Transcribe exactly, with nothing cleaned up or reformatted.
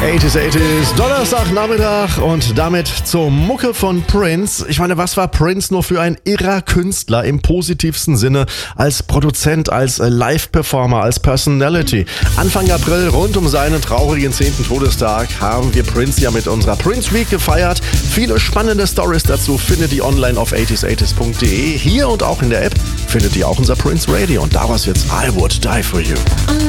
achtziger, achtziger, Donnerstagnachmittag und damit zur Mucke von Prince. Ich meine, was war Prince nur für ein irrer Künstler im positivsten Sinne, als Produzent, als Live-Performer, als Personality. Anfang April, rund um seinen traurigen zehnten Todestag, haben wir Prince ja mit unserer Prince Week gefeiert. Viele spannende Stories dazu findet ihr online auf achtziger, achtziger punkt de. Hier und auch in der App findet ihr auch unser Prince Radio und daraus jetzt I Would Die For You.